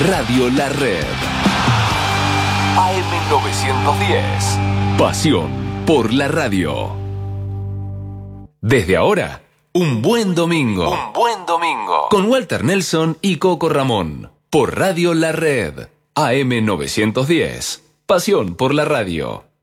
Radio La Red. AM910. Pasión por la radio. Desde ahora, un buen domingo. Un buen domingo. Con Walter Nelson y Coco Ramón. Por Radio La Red. AM910. Pasión por la radio.